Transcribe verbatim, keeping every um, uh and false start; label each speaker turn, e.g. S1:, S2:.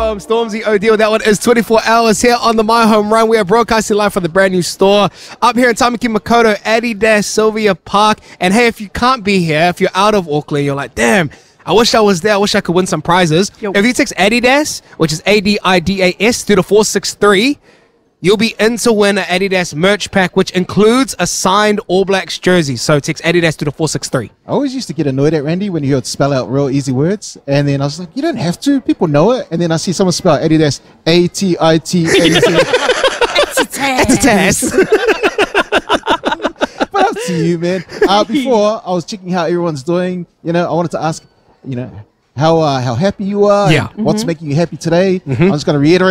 S1: Um, Stormzy O'Deal, that one is twenty-four hours here on the My Home Run. We are broadcasting live from the brand new store up here in Tamaki Makaurau, Adidas Sylvia Park. And hey, if you can't be here, if you're out of Auckland, you're like, damn, I wish I was there. I wish I could win some prizes.
S2: Yo.
S1: If you text Adidas, which is A D I D A S, to the four six three, you'll be in to win an Adidas merch pack, which includes a signed All Blacks jersey. So text Adidas to the four six three.
S3: I always used to get annoyed at Randy when he would spell out real easy words. And then I was like, you don't have to. People know it. And then I see someone spell Adidas A T I T A Z.
S2: It's a test.
S1: It's a test.
S3: But up to you, man. Uh, before, I was checking how everyone's doing. You know, I wanted to ask, you know, how uh, how happy you are.
S1: Yeah.
S3: What's
S2: Mm-hmm.
S3: making you happy today. I'm just going to reiterate.